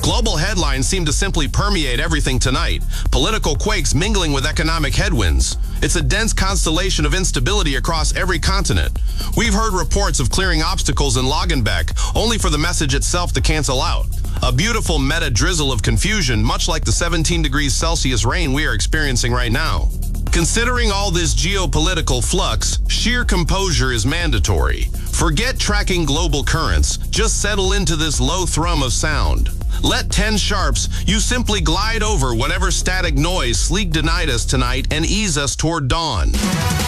Global headlines seem to simply permeate everything tonight. Political quakes mingling with economic headwinds. It's a dense constellation of instability across every continent. We've heard reports of clearing obstacles in Lagenbeck, only for the message itself to cancel out. A beautiful meta drizzle of confusion, much like the 17 degrees Celsius rain we are experiencing right now. Considering all this geopolitical flux, sheer composure is mandatory. Forget tracking global currents, just settle into this low thrum of sound. Let 10 sharps, you simply glide over whatever static noise sleek denied us tonight and ease us toward dawn.